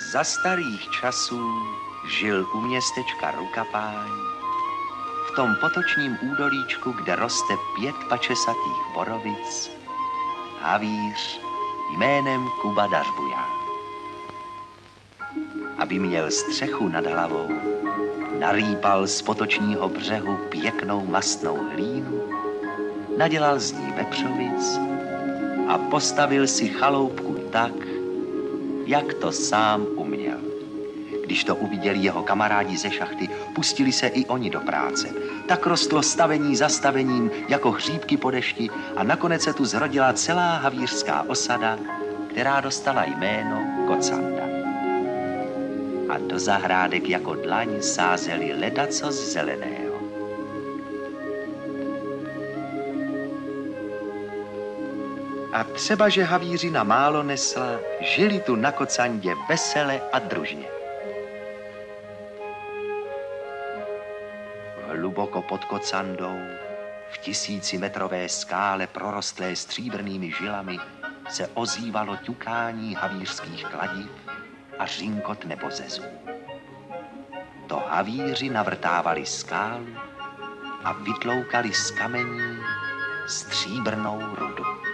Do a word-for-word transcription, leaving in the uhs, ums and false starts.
Za starých časů žil u městečka Rukapáň, v tom potočním údolíčku, kde roste pět pačesatých borovic, havíř jménem Kuba Dařbuján. Aby měl střechu nad hlavou, narýpal z potočního břehu pěknou mastnou hlínu, nadělal z ní vepřovic a postavil si chaloupku tak, jak to sám uměl. Když to uviděli jeho kamarádi ze šachty, pustili se i oni do práce. Tak rostlo stavení za stavením jako hříbky po dešti a nakonec se tu zrodila celá havířská osada, která dostala jméno Kocanda. A do zahrádek jako dlaň sázeli ledacos zeleného. A třeba, že havířina málo nesla, žili tu na Kocandě vesele a družně. Hluboko pod Kocandou, v tisícimetrové skále prorostlé stříbrnými žilami, se ozývalo ťukání havířských kladiv a řinkot nebozezů. To havíři navrtávali skálu a vytloukali z kamení stříbrnou rudu.